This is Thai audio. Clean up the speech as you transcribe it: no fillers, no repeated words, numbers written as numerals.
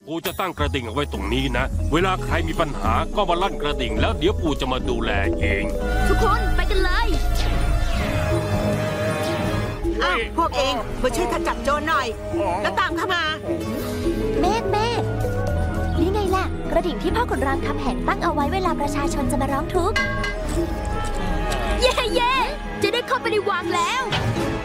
ปู่จะตั้งกระดิ่งเอาไว้ตรงนี้นะเวลาใครมีปัญหาก็มาลั่นกระดิ่งแล้วเดี๋ยวปู่จะมาดูแลเองทุกคนไปกันเลยอ้าวพวกเองมาช่วยข้าจับโจรหน่อยแล้วตามเข้ามาเมฆนี่ไงล่ะกระดิ่งที่พ่อขุนรามคำแหงตั้งเอาไว้เวลาประชาชนจะมาร้องทุกข์เย่จะได้เข้าไปในวังแล้ว